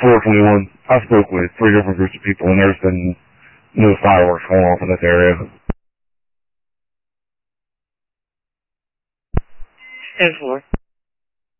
421. I spoke with 3 different groups of people, and there's been no fireworks going off in this area. 10-4.